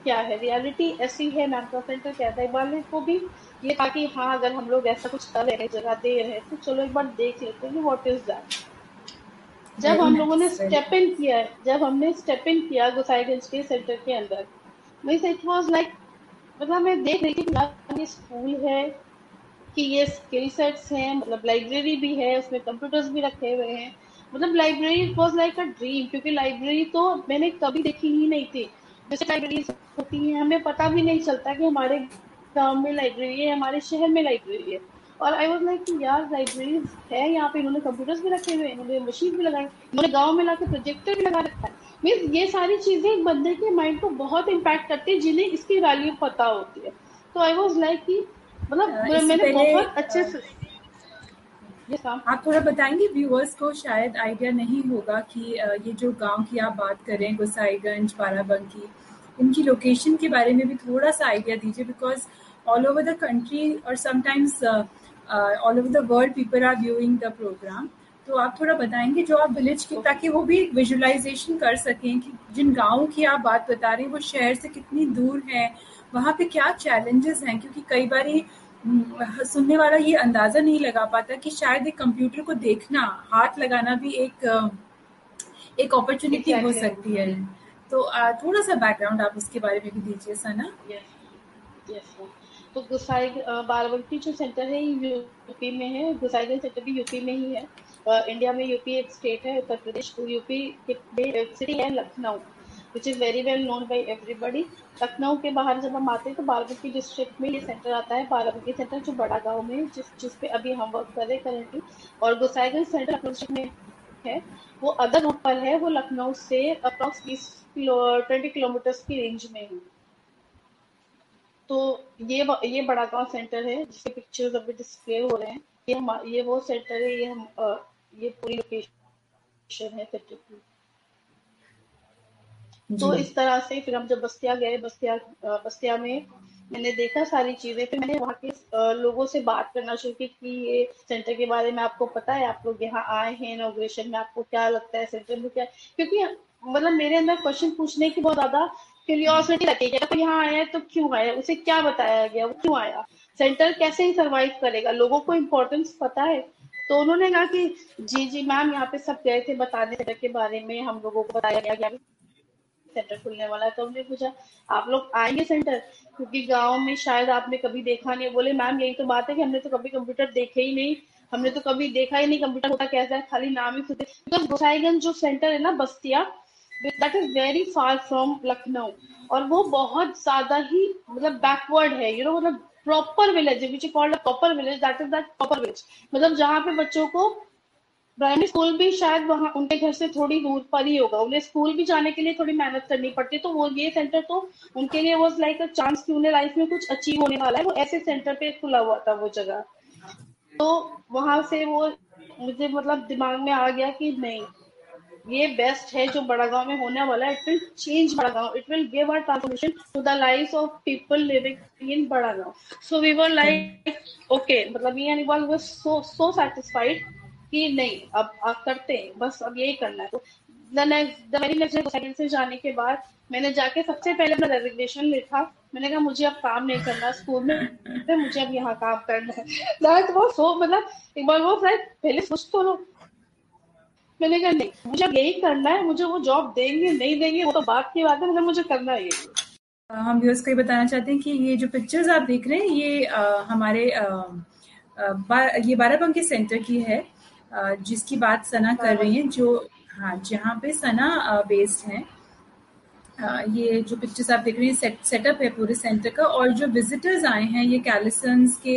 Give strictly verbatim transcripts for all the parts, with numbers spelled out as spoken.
क्या है, रियलिटी ऐसी है। मैम सेंटर कहता है वाले को भी ये था कि हाँ अगर हम लोग ऐसा कुछ कर रहे हैं, जगह दे रहे हैं, तो चलो एक बार देख लेते हैं कि व्हाट इज दैट। जब वेरी हम लोगों ने नाइस, वेरी स्टेप इन किया है, जब हमने स्टेप इन किया गोसाईगंज के सेंटर के अंदर, मीन्स इट वाज लाइक, मतलब मैं देख रही थी कि यार ये स्कूल है, कि ये स्किल सेट्स हैं, मतलब लाइब्रेरी भी है, उसमें कंप्यूटर्स भी रखे हुए हैं। मतलब library was like a dream, क्योंकि लाइब्रेरी तो मैंने कभी देखी ही नहीं थी। जैसे लाइब्रेरी होती है, हमें पता भी नहीं चलता कि हमारे गांव में लाइब्रेरी है, हमारे शहर में लाइब्रेरी है। और आई वाज लाइक कि यार लाइब्रेरी है यहाँ पे, इन्होंने कंप्यूटर्स भी रखे हुए हैं, इन्होंने मशीन भी लगाए, इन्होंने गाँव में लाके प्रोजेक्टर भी लगा रखा है। मीन्स ये सारी चीजें एक बंदे के माइंड को बहुत इम्पैक्ट करती है, जिन्हें इसकी वैल्यू पता होती है। तो आई वाज लाइक कि मतलब अ, मैं- इससे मैंने पहले बहुत अच्छे अ, से ये काम। आप थोड़ा बताएंगे, व्यूअर्स को शायद आइडिया नहीं होगा कि अ, ये जो गांव की आप बात कर रहे हैं, गोसाईगंज, बाराबंकी, इनकी लोकेशन के बारे में भी थोड़ा सा आइडिया दीजिए, because all over the country और sometimes all over the world people are viewing the programme. तो आप थोड़ा बताएंगे जो आप विलेज की, ताकि वो भी एक विजुअलाइजेशन कर सकें कि जिन गाँव की आप बात बता रहे हैं वो शहर से कितनी दूर है, वहाँ पे क्या चैलेंजेस हैं, क्योंकि कई बार हम्म, सुनने वाला ये अंदाजा नहीं लगा पाता कि शायद एक कंप्यूटर को देखना, हाथ लगाना भी एक अ, एक अपॉर्चुनिटी हो एग्जैक्टली। सकती है। तो अ, थोड़ा सा बैकग्राउंड आप उसके बारे में भी दीजिए सना। Yes, yes ma'am. तो गुसाई अ, बाराबंकी जो सेंटर है ये यूपी में है, गुसाईगंज सेंटर भी यूपी में ही है। अ, इंडिया में यूपी एक स्टेट है, उत्तर प्रदेश। तो यूपी के सिटी है Lucknow, which is very well known by everybody. Lucknow के बाहर जब हम आते हैं तो बाराबंकी डिस्ट्रिक्ट में ये सेंटर आता है, बाराबंकी सेंटर जो बड़ा गांव में है, जिस जिस पे अभी हम वर्क कर रहे हैं करेंटली। और गुसाईगंज सेंटर लखनऊ डिस्ट्रिक्ट में है, वो अदर रूट पर है, वो लखनऊ से अप्रॉक्स बीस किलो ट्वेंटी किलोमीटर की रेंज में है। तो ये ब- ये बड़ा गांव सेंटर है जिसके पिक्चर्स अभी डिस्प्ले हो रहे हैं। ये हम ये वो सेंटर है, ये हम अ, ये पूरी लोकेशन है सेंटर की। तो जी। इस तरह से फिर हम जब बस्तिया गए, बस्तिया अ, बस्तिया में मैंने देखा सारी चीजें, फिर मैंने वहाँ के अ, लोगों से बात करना शुरू की कि ये सेंटर के बारे में आपको पता है, आप लोग यहाँ आए हैं इनॉग्रेशन में, आपको क्या लगता है सेंटर में क्या है? क्योंकि मतलब मेरे अंदर क्वेश्चन पूछने की बहुत ज्यादा क्यूरियोसिटी रहती है कि अगर कोई यहाँ आया है तो क्यों आया, उसे क्या बताया गया, वो क्यों आया, सेंटर कैसे ही सर्वाइव करेगा, लोगों को इम्पोर्टेंस पता है। तो उन्होंने कहा कि जी जी मैम, यहाँ पे सब गए थे बताने सेंटर के बारे में, हम लोगों को बताया गया कि सेंटर खुलने वाला है। तो हमने पूछा आप लोग आएंगे सेंटर, क्योंकि गांव में शायद आपने कभी देखा नहीं है। बोले मैम यही तो बात है कि हमने तो कभी कंप्यूटर देखे ही नहीं, हमने तो कभी देखा ही नहीं कंप्यूटर होता कैसा है, खाली नाम ही सुनते। बिकॉज गोसाईगंज जो सेंटर है ना Bastia, that is very far from Lucknow, और वो बहुत ज्यादा ही मतलब बैकवर्ड है, यू नो, मतलब proper village which called proper village, that is that proper village, मतलब जहाँ पे बच्चों को प्राइमरी स्कूल भी शायद वहां उनके घर से थोड़ी दूर पर ही होगा, उन्हें स्कूल भी जाने के लिए थोड़ी मेहनत करनी पड़ती है। तो वो ये सेंटर तो उनके लिए वो लाइक अ चांस कि उन्हें लाइफ में कुछ अचीव होने वाला है, वो ऐसे सेंटर पे खुला हुआ था वो जगह। तो वहां से वो मुझे मतलब दिमाग में आ गया कि नहीं, ये बेस्ट है जो बड़ा गांव में होने वाला है। इट विल चेंज बड़ा गांव, it will give a transformation to the life of people living in बड़ा गांव। So we were like okay, मतलब me and was so so satisfied कि नहीं, अब अब करते हैं, बस अब यही करना है। तो the next the very next second से जाने के बाद मैंने जाके सबसे पहले अपना रेजिग्नेशन लिखा। मैंने कहा मुझे अब काम नहीं करना स्कूल में, मुझे अब यहाँ काम करना है। दैट वाज सो, मतलब एक बार वो लाइक पहले सोच तो लो। मैंने कहा नहीं, मुझे अब यही करना है, मुझे वो जॉब देंगे नहीं देंगे वो तो बात की बात है, मतलब मुझे करना है यही। अ, हम व्यूअर्स को ये बताना चाहते हैं कि ये जो पिक्चर्स आप देख रहे हैं ये अ, हमारे अ, अ, बा, ये बाराबंकी सेंटर की है, अ, जिसकी बात सना कर रही हैं, बाराबंकी। जो हाँ जहाँ पे सना बेस्ड है। अ, ये जो पिक्चर्स आप देख रहे हैं सेट सेटअप है पूरे सेंटर का, और जो विजिटर्स आए हैं ये कैलिसंस के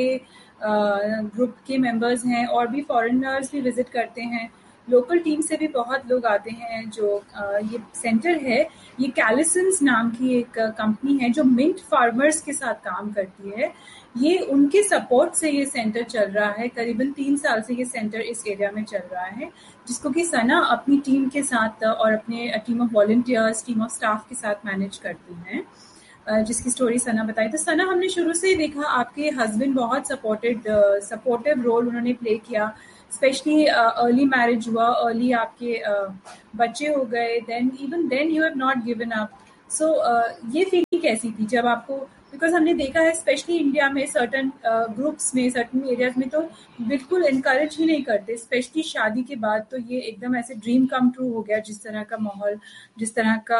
ग्रुप के मेंबर्स हैं, और भी फॉरेनर्स भी विजिट करते हैं, लोकल टीम से भी बहुत लोग आते हैं। जो अ, ये सेंटर है, ये कैलिसंस नाम की एक कंपनी है जो मिंट फार्मर्स के साथ काम करती है। ये उनके सपोर्ट से ये सेंटर चल रहा है, करीबन तीन साल से ये सेंटर इस एरिया में चल रहा है, जिसको कि सना अपनी टीम के साथ और अपने team of volunteers, team of staff के साथ मैनेज करती हैं, अ, जिसकी स्टोरी सना बताई। तो सना, हमने शुरू से ही देखा आपके हस्बैंड बहुत सपोर्टेड सपोर्टिव रोल उन्होंने प्ले किया, स्पेशली अर्ली मैरिज हुआ, अर्ली आपके uh, बच्चे हो गए, then even then you have not given up, so so, ये फीलिंग कैसी थी जब आपको, बिकॉज हमने देखा है स्पेशली इंडिया में सर्टन ग्रुप्स में सर्टन एरियाज में तो बिल्कुल इनकरेज ही नहीं करते, स्पेशली शादी के बाद तो ये एकदम ऐसे ड्रीम कम ट्रू हो गया जिस तरह का माहौल, जिस तरह का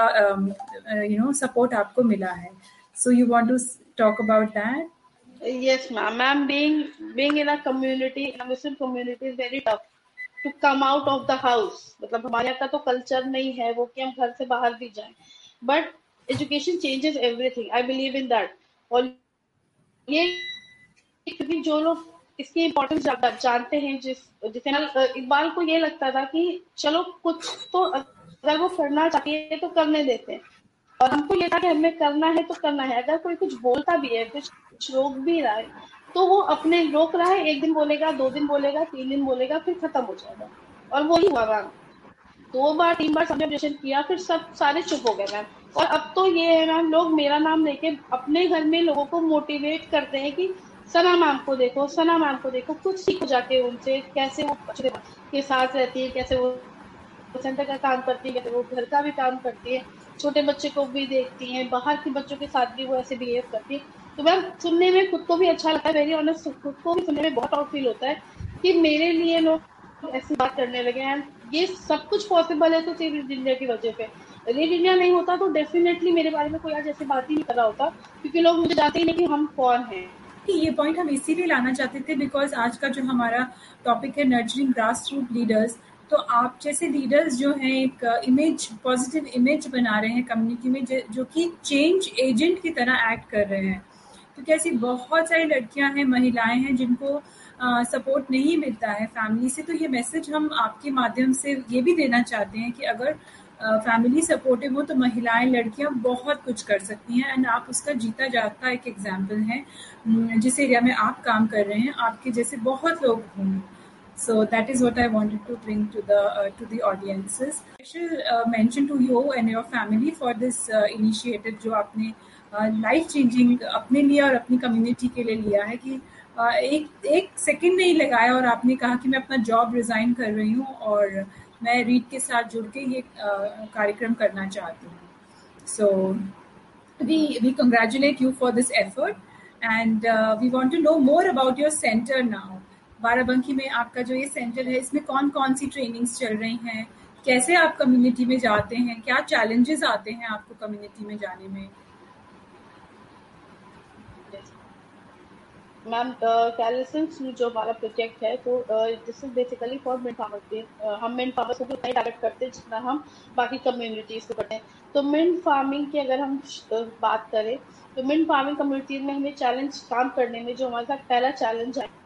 यू नो सपोर्ट आपको मिला है. So you want to talk about that? Yes, ma'am. Ma'am, being being in a community, in a Muslim community, is very tough to come out of the house. मतलब हमारे यहाँ का तो culture नहीं है वो कि हम घर से बाहर भी जाएं. But education changes everything. I believe in that. और ये क्योंकि जो लोग इसकी इम्पोर्टेंस जानते हैं, जिस जिसे इकबाल को ये लगता था कि चलो कुछ तो अगर वो करना चाहती है तो करने देते हैं, और हमको ये था कि हमें करना है तो करना है. अगर कोई कुछ बोलता भी है, कुछ रोक भी रहा है, तो वो अपने रोक रहा है, एक दिन बोलेगा, दो दिन बोलेगा, तीन दिन बोलेगा, फिर खत्म हो जाएगा. और वही हुआ मैम. दो बार तीन बार सबने ऑब्जेक्शन किया, फिर सब सारे चुप हो गए मैम. और अब तो ये है मैम, लोग मेरा नाम लेके अपने घर में लोगों को मोटिवेट करते हैं कि सना मैम को देखो, सना मैम को देखो, कुछ सीखो जाके उनसे, कैसे वो बच्चों के साथ रहती है, कैसे वो सेंटर का काम करती है, कैसे वो घर का भी काम करती है, छोटे बच्चे को भी देखती हैं, बाहर के बच्चों के साथ भी वो ऐसे बिहेव करती है. तो मैम सुनने में खुद को भी अच्छा लगता है, वेरी ऑनेस्ट, खुद को भी सुनने में बहुत प्राउड फील होता है कि मेरे लिए लोग ऐसी बात करने लगे हैं. ये सब कुछ पॉसिबल है तो सिर्फ इंडिया की वजह पे. रेड इंडिया नहीं होता तो डेफिनेटली मेरे बारे में कोई आज ऐसी बात ही नहीं कर रहा होता, क्योंकि लोग मुझे जानते ही नहीं कि हम कौन हैं. ये पॉइंट हम इसीलिए लाना चाहते थे बिकॉज आज का जो हमारा टॉपिक है नर्चरिंग ग्रास रूट लीडर्स, तो आप जैसे लीडर्स जो हैं एक इमेज, पॉजिटिव इमेज बना रहे हैं कम्युनिटी में, जो कि चेंज एजेंट की तरह एक्ट कर रहे हैं. क्योंकि ऐसी बहुत सारी लड़कियां हैं, महिलाएं हैं जिनको सपोर्ट नहीं मिलता है फैमिली से. तो ये मैसेज हम आपके माध्यम से ये भी देना चाहते हैं कि अगर फैमिली uh, सपोर्टिव हो तो महिलाएं, लड़कियां बहुत कुछ कर सकती हैं. एंड आप उसका जीता जाता एक एग्जाम्पल हैं. जिस एरिया में आप काम कर रहे हैं आपके जैसे बहुत लोग होंगे. So that is what I wanted to bring to the uh, to the audiences. Special uh, mention to you and your family for this uh, initiative जो आपने लाइफ uh, चेंजिंग अपने लिए और अपनी कम्युनिटी के लिए लिया है कि uh, एक एक सेकंड नहीं लगाया और आपने कहा कि मैं अपना जॉब रिजाइन कर रही हूँ और मैं रीड के साथ जुड़ के ये uh, कार्यक्रम करना चाहती हूँ. So we we congratulate you for this effort and uh, we want to know more about your center now. Barabanki में आपका जो ये सेंटर है इसमें कौन कौन सी ट्रेनिंग्स चल रही हैं, कैसे आप कम्युनिटी में जाते हैं, क्या चैलेंजेस आते हैं आपको कम्युनिटी में जाने में? मैम कैलिसेंस जो हमारा प्रोजेक्ट है तो this is basically for mint farmers. हम मिंट फार्मर्स को उतना ही टारगेट करते हैं जितना हम बाकी कम्युनिटीज को करते हैं. तो मिंट फार्मिंग की अगर हम बात करें तो मिंट फार्मिंग कम्युनिटीज में हमें चैलेंज काम करने में जो हमारे साथ पहला चैलेंज है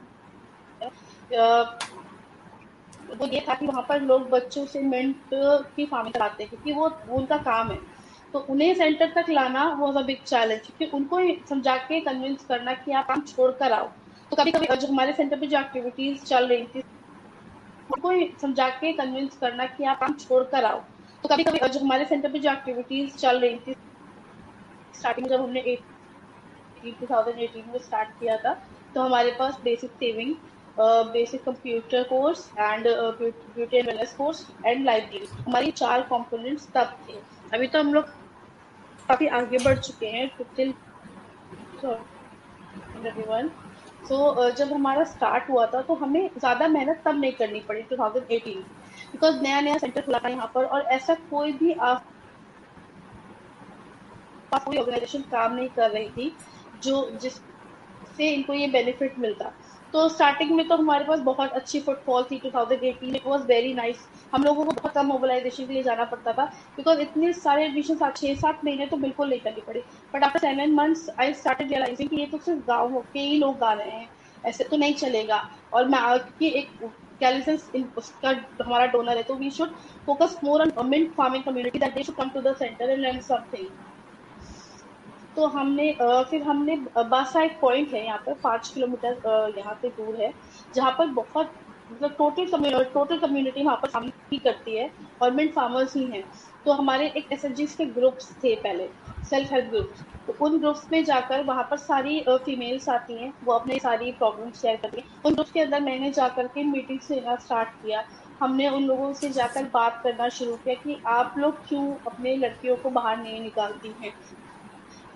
वो ये था कि वहाँ पर लोग बच्चों से मिंट की फार्मिंग कराते हैं क्योंकि वो उनका काम है. तो उन्हें सेंटर तक लाना वो अ बिग चैलेंज, क्योंकि उनको समझा के कन्विंस करना कि आप काम छोड़ कर आओ. तो कभी कभी जो हमारे सेंटर पे जो एक्टिविटीज चल रही थी उनको समझा के कन्विंस करना कि आप काम छोड़ कर आओ. तो कभी कभी जो हमारे सेंटर पे जो एक्टिविटीज चल रही थी स्टार्टिंग जब हमने टू थाउजेंड एटीन में स्टार्ट किया था तो हमारे पास basic saving, basic computer course and beauty and wellness course and library, हमारी चार कंपोनेंट्स तब थे. अभी तो हम लोग काफी आगे बढ़ चुके हैं टिल एवरीवन. सो जब हमारा स्टार्ट हुआ था तो हमें ज्यादा मेहनत तब नहीं करनी पड़ी टू थाउजेंड एटीन, बिकॉज नया नया सेंटर खुला था यहाँ पर और ऐसा कोई भी आप कोई ऑर्गेनाइजेशन काम नहीं कर रही थी जो जिससे इनको ये बेनिफिट मिलता. तो स्टार्टिंग में तो हमारे पास बहुत अच्छी फुटफॉल थी two thousand eighteen. It was very nice. हम लोगों को बहुत कम मोबिलाइजेशन के लिए जाना पड़ता था बिकॉज इतने सारे एडमिशन छह सात महीने तो बिल्कुल नहीं करनी पड़ी. But after seven months I started realising कि ये तो सिर्फ गाँव के ही लोग गा रहे हैं, ऐसे तो नहीं चलेगा. और मैं क्योंकि एक कैलिसेंस उसका हमारा डोनर है तो we should focus more on mint farming community that they should come to the centre and learn something. तो हमने फिर हमने बासा एक पॉइंट है यहाँ पर पाँच किलोमीटर यहाँ पे दूर है जहाँ पर बहुत मतलब टोटल टोटल कम्युनिटी वहाँ पर फार्मिंग ही करती है और मिंट फार्मर्स ही हैं. तो हमारे एक एस एच जीज के ग्रुप्स थे पहले, सेल्फ हेल्प ग्रुप्स. तो उन ग्रुप्स में जाकर वहाँ पर सारी फीमेल्स आती हैं, वो अपने सारी प्रॉब्लम शेयर करती हैं. उन ग्रुप्स के अंदर मैंने जाकर के मीटिंग्स लेना स्टार्ट किया हमने उन लोगों से जाकर बात करना शुरू किया कि आप लोग क्यों अपने लड़कियों को बाहर नहीं निकालती हैं,